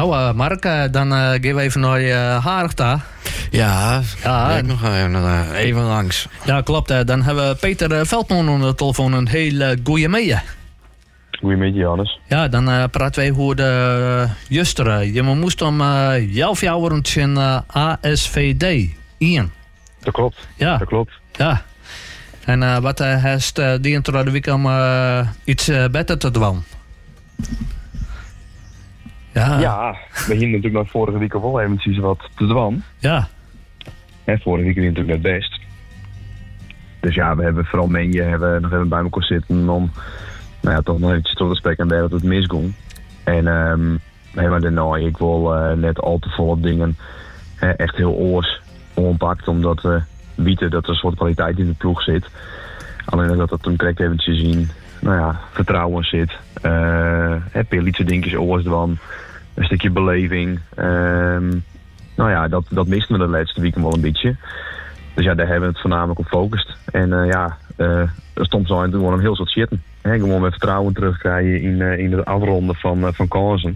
Nou, Mark, dan gaan we even naar Haargta. Ja, ik nog even langs. Ja, klopt. Dan hebben we Peter Veldman aan de telefoon. Een hele goeie mee. Goedemiddag, Jannes. Ja, dan praten wij hoe de juster. Je moest om 11 jaar in ASVD 1. Dat klopt. Ja. Dat klopt. Ja. En wat heeft die intro de week om iets beter te doen? Ja, we gingen natuurlijk nog vorige week al wel eventjes wat te doen. Ja. En vorige week was het natuurlijk net best. Dus ja, we hebben vooral hebben nog even bij elkaar zitten om toch nog eventjes tot de spek en dat het misging. En maar daarna, ik wil net al te volle dingen echt heel oors ompakt, omdat we weten dat er een soort kwaliteit in de ploeg zit. Alleen dat toen correct eventjes zien, vertrouwen zit. Heb je lietse dingetjes oors dan, een stukje beleving. Dat misten we de laatste weken wel een beetje. Dus ja, daar hebben we het voornamelijk op gefocust. En soms zijn we gewoon een heel soort shitten. Gewoon met vertrouwen terugkrijgen in de afronden van kansen.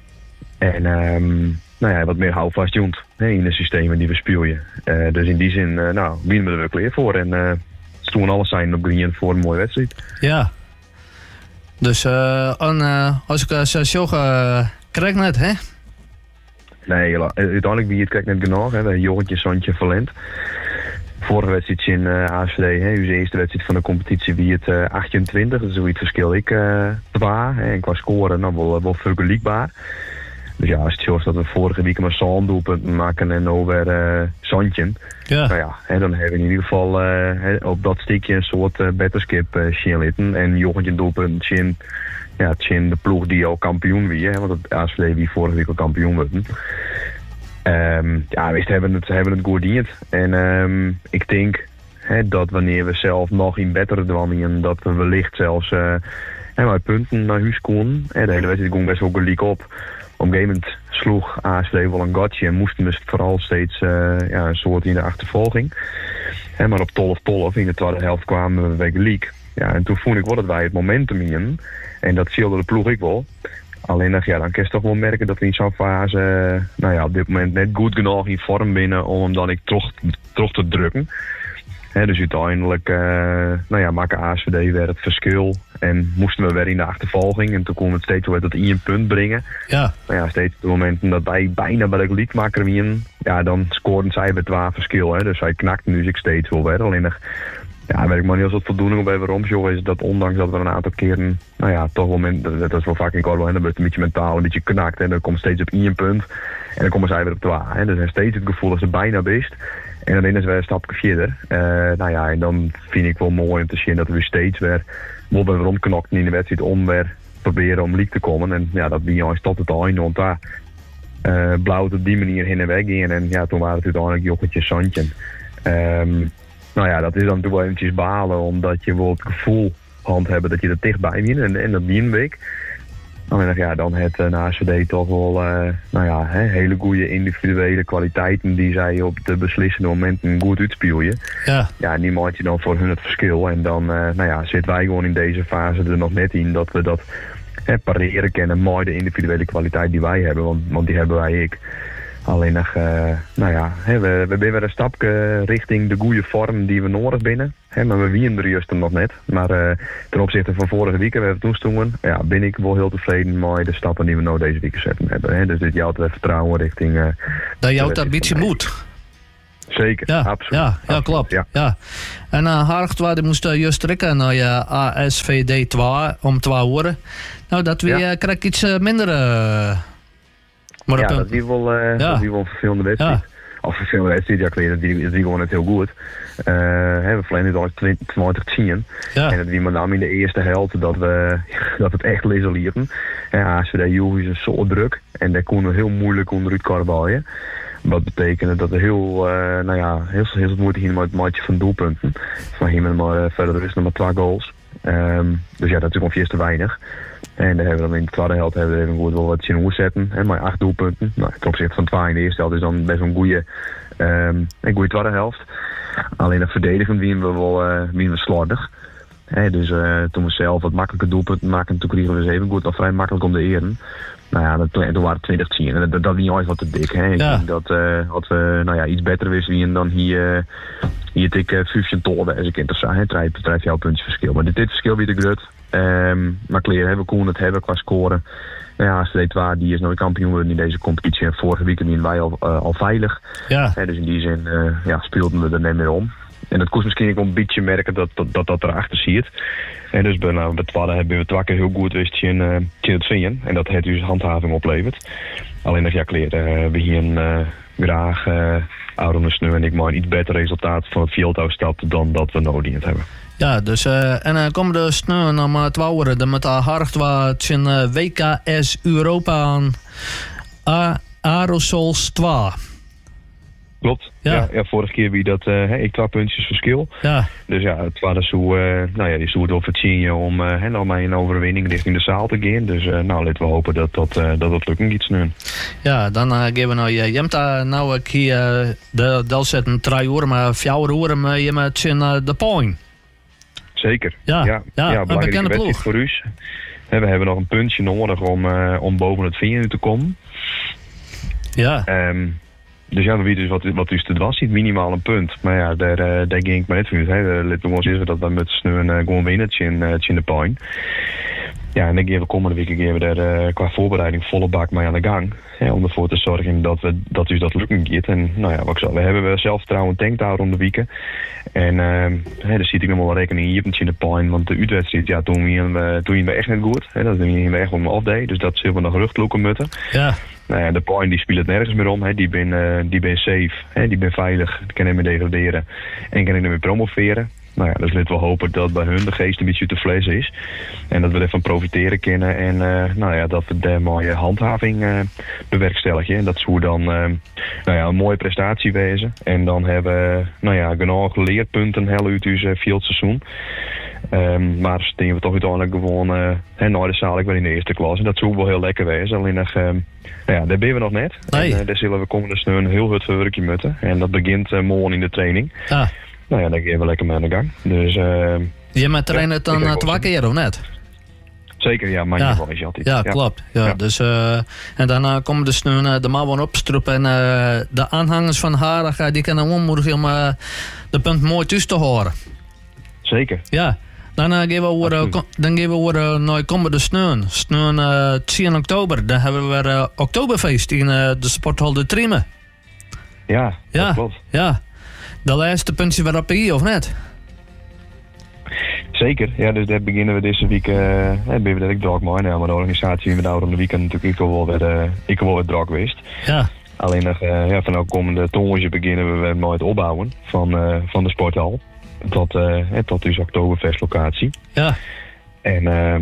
En wat meer houvast joent in de systemen die we spelen. Dus in die zin winnen we er wel klaar voor. En toen alles zijn op green voor een mooie wedstrijd. Ja. Dus als ik zo zeg, krijg net, hè? Nee, uiteindelijk wie het krijgt net genoeg. Hè. Joggentje, Santje, Valent. Vorige wedstrijd in ASVD, uw eerste wedstrijd van de competitie, wie het 28. Dus zoiets verschil ik waar. En qua scoren wel vergelijkbaar. Dus ja, als het zo is dat we vorige week maar zo'n doelpunt maken en over Santje. Ja. Dan hebben we in ieder geval op dat stukje een soort betterskip litten. En Joggentje doelpunt Chin de ploeg die al kampioen wie, want het ASVD wie vorige week al kampioen werden. We hebben het goed diend. En ik denk dat wanneer we zelf nog in betere dwanningen, dat we wellicht zelfs uit punten naar huis komen. De hele wedstrijd ging best wel gelijk op. Op een gegeven moment sloeg ASV wel een gatje en moesten we vooral steeds een soort in de achtervolging. Maar op 12-12 in de tweede helft kwamen we weer gelijk. Ja, en toen vond ik wel dat wij het momentum in. En dat zielde de ploeg ik wel. Alleen dan kun je toch wel merken dat we in zo'n fase op dit moment net goed genoeg in vorm binnen om hem dan toch te drukken. Dus uiteindelijk maken ASVD weer het verschil en moesten we weer in de achtervolging. En toen kon het steeds weer tot 1 punt brengen. Ja. Steeds op het moment dat wij bijna bij de gelijkmaker wien, dan scoorden zij weer 12 verschil. Dus zij knakten nu steeds wel weer. Alleen weet ik maar niet als het voldoening op even romsjoh is dat ondanks dat we een aantal keren, toch wel dat is wel vaak in Corlo, dan wordt het een beetje mentaal een beetje knakt en dan komt steeds op 1 punt en dan komen zij weer op 12. Dus er steeds het gevoel dat ze bijna best. En dan is weer een stapje verder. En dan vind ik wel mooi om te zien dat we steeds weer rondknokten in de wedstrijd om weer proberen om league te komen. En dat we juist tot het einde, want daar blauwt op die manier heen en weg in. En toen waren het uiteindelijk Joggetje Santje. Dat is dan toch wel eventjes balen, omdat je wel het gevoel hebben dat je er dichtbij wint. En dat die een week. Dan het ASVD toch wel hele goede individuele kwaliteiten die zij op de beslissende momenten goed uitspelen. Ja, en die maakt je dan voor hun het verschil. En dan zitten wij gewoon in deze fase er nog net in dat we dat pareren kennen met de individuele kwaliteit die wij hebben. Want die hebben wij ik. Alleen nog, we zijn weer een stapje richting de goede vorm die we nodig binnen. Maar we winnen er juist nog net. Maar ten opzichte van vorige week, we toen stonden, ben ik wel heel tevreden met de stappen die we nou deze week zetten hebben. Dus dit jouwt weer vertrouwen richting... dat jouwt een beetje moed. Zeker, ja, absoluut. Ja, absoluut, klopt. Ja. En Haargta moest juist trekken naar je ASVD 2 om 2 uur. Nou, dat we krijg iets minder... dat is wel een vervelende wedstrijd. Ja. Of vervelende wedstrijd, ik weet dat die gewoon net heel goed. We verleden al 2010. Ja. En dat wie met name in de eerste helft dat het echt isoleren. ASVD is een soort druk. En daar kon we heel moeilijk onderuit karabaaien. Wat betekende dat er heel moeite ging met het maatje van doelpunten. Van hier maar verder rust nog maar 2 goals. Dus dat is gewoon te weinig. En dan hebben we dan in de tweede helft even goed wel wat zien zetten. Maar 8 doelpunten. Ten opzichte van 2 in de eerste helft is dan best wel een goede tweede helft. Alleen dat verdedigend winnen we slordig. Dus toen we zelf wat makkelijker doelpunten maken, toen kregen we dus even goed al vrij makkelijk om de eren. Nou ja, toen waren 20 zien. En dat was niet ooit wat te dik. Ik denk dat als we iets beter wisten dan hier tik 15 tollen als ik interessant. Drijf jouw puntjes verschil. Maar dit verschil weer de grut. Maar Kleer hebben koen het hebben qua scoren. Ja, CD2 die is nooit kampioen geworden in deze competitie. En vorige week waren wij al veilig. Ja. Dus in die zin speelden we er net meer om. En dat kost misschien ook een beetje merken dat erachter ziet. En dus bij het Twadde hebben we het wakker heel goed wist in het vinden. En dat heeft dus handhaving opleverd. Alleen dat Kleer, we hier graag Aaron Sneu en ik maar een iets beter resultaat van het Fielto stapt dan dat we nodig hebben. Ja, dus en komen de Sneu naar 2 uur. Dan met de hard wat in WKS Europa aan Aerosols 2. Klopt. Ja, vorige keer wie dat ik 2 puntjes verschil. Ja. Dus het was zo, die zoet of het zien om nog maar een overwinning richting de zaal te gaan. Dus laten we hopen dat lukken iets nu. Ja, dan geven we nou Jemta nou ik hier de zetten 3 uur, maar 4 uur met de point. Zeker. Ja, een bekende ploeg voor u. We hebben nog een puntje nodig om boven het 4 te komen. Ja. Dus we weten dus wat dus te was, niet minimaal een punt. Maar ja, daar ging ik maar net van uit. Let ons is dat we met Sneu gewoon winnen in de point. Ja, en dan gaan we komende week daar qua voorbereiding volle bak mee aan de gang. Om ervoor te zorgen dat dat lukken gaat. En we hebben zelfvertrouwen tankt daar om de weken. En daar zit ik nog wel rekening hier in de point. Want de uitwedstrijd, toen we echt net goed. Dat doen we echt op een off-day. Dus dat zullen we nog rugloeken moeten. Ja. Nou ja, de point die speelt het nergens meer om. Die ben safe, die ben veilig, die kan niet meer degraderen en kan niet meer promoveren. Nou ja, dus laten we hopen dat bij hun de geest een beetje te fles is. En dat we ervan profiteren kunnen en dat we daar mooie handhaving bewerkstelligen. En dat zou dan een mooie prestatie wezen. En dan hebben we genoeg leerpunten heel uit ons fieldseizoen. Maar steken we toch uiteindelijk gewoon naar de zaal weer in de eerste klas. En dat zou wel heel lekker wezen. Alleen nog, daar ben we nog net. Nee. En daar zullen we komende Sneu een heel goed werkje moeten. En dat begint morgen in de training. Ah. Nou ja, dan gaan we lekker mee aan de gang. Dus, je met trainen het dan 2 keer of net? Zeker, ja, maar geval is je altijd. Ja, klopt. Ja. Dus, en dan komen de Sneu de mouwen opstroepen. En de aanhangers van Harig die kunnen ommoedigen om de punt mooi thuis te horen. Zeker. Ja. Dan gaan we weer naar komende Sneu. Sneu 10 oktober. Dan hebben we weer Oktoberfeest in de sporthal de Triemen. Ja, dat klopt. Ja. De laatste puntje weer op hier, of net? Zeker, ja, dus daar beginnen we deze week. Ben we dat ik druk maar de organisatie in de oude weekend natuurlijk ik wel weer druk geweest. Ja. Alleen nog vanaf komende tonge beginnen we met het opbouwen van de sporthal. Tot dus Oktoberfestlocatie. Ja. En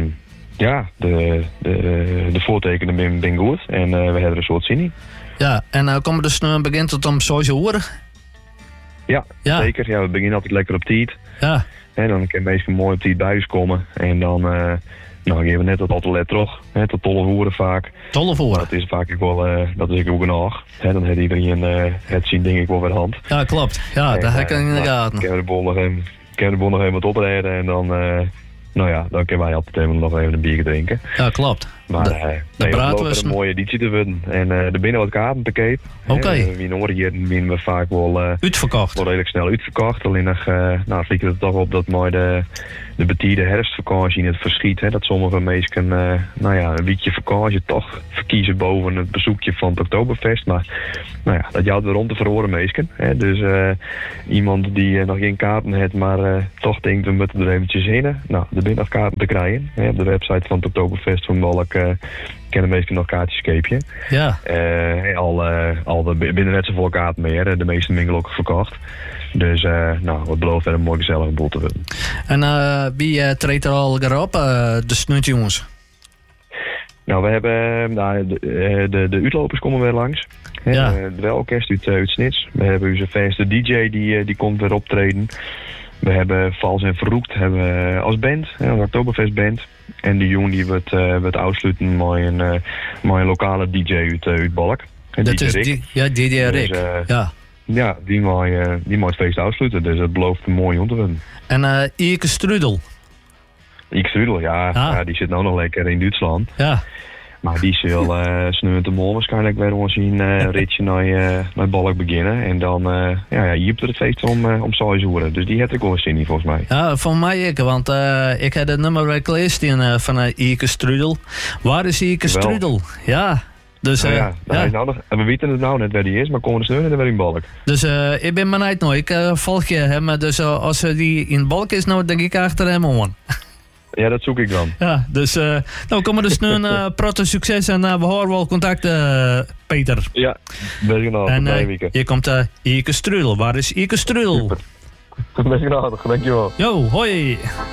de voortekenen ben goed en we hebben er een soort zin in. Ja, en komen de Sneu begint het om 6 uur? Ja, zeker. Ja, we beginnen altijd lekker op tijd. Ja. En dan kan meestal mooi op tijd bij ons komen. En dan gaan we net tot altijd terug. Tot 12 uur vaak. 12 uur? Dat is vaak wel, dat is ook genoeg. Dan heeft iedereen het zien denk ik wel weer hand. Ja, klopt. Ja, dat heb ik in de gaten. Ik heb de boel nog even wat oprijden en dan... dan kunnen wij altijd nog even een bier drinken. Ja, klopt. Maar we geloven een mooie editie te worden. En er binnen wat kaarten te Cape. Oké. Wie in hier winnen we vaak wel... uitverkocht. Wel redelijk snel uitverkocht. Alleen nog, vliegt het toch op dat mooi de betierde herfstvakantie in het verschiet. Dat sommige mensen een weekje vakantie toch verkiezen boven het bezoekje van het Oktoberfest. Maar dat jouwt weer rond te verhoren mensen. Dus iemand die nog geen kaarten heeft, maar toch denkt we moeten er eventjes heen. Nou, er zijn nog kaarten te krijgen. Op de website van het Oktoberfest van Balk kennen meestal nog kaartjes keepje. Ja. Binnen net zoveel kaarten meer. De meeste mingel ook verkocht. Dus het belooft er een mooi gezellige boel te worden. En wie treedt er al op, de snuitjongens? Nou, we hebben de uitlopers komen weer langs. Ja. De orkest uit Snits. We hebben onze vaste DJ die komt weer optreden. We hebben Vals en Verroekt als band, een Oktoberfest band. En de jongen die wordt afsluiten met een lokale DJ uit Balk. Dat is DJ Rick. Ja. Ja, die moet het feest afsluiten, dus dat belooft een mooi om te worden. En Ierke Strudel, Ike Strudel, ja, die zit nou nog lekker in Duitsland. Ja. Maar die zal sneeuwend de mol waarschijnlijk weer ons zien ritje naar Balk beginnen. En dan hier op het feest om 6 uur. Dus die heb ik wel zin in volgens mij. Ja, voor mij ook, want ik heb het nummer wel gelezen van Ike Strudel. Waar is Ike Strudel? Ja. Dus, Hij is nou nog, en we weten het nou net waar die is, maar komen sneeuwen en weer in Balk. Dus ik ben maar niet nog. Ik volg je hem. Dus als die in Balk is, nou denk ik achter hem aan. Ja, dat zoek ik dan. Ja, dus nou komen dus nu een protte succes en we houden wel contact, Peter. Ja, best genoeg. En hier komt Ike Strudel. Waar is Ike Strudel? Best genoeg, dankjewel. Yo, hoi.